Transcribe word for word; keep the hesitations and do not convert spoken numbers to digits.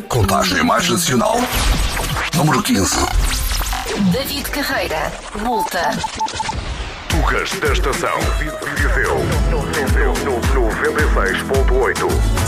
Contagem mais nacional. Número quinze. David Carreira, multa. Tugas da estação. Viseu noventa e seis ponto oito.